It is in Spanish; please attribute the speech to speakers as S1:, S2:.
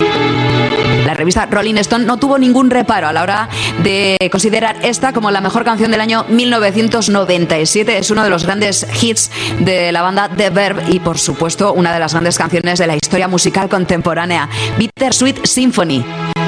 S1: La revista Rolling Stone no tuvo ningún reparo a la hora de considerar esta como la mejor canción del año 1997. Es uno de los grandes hits de la banda The Verve y, por supuesto, una de las grandes canciones de la historia musical contemporánea, Bittersweet Symphony.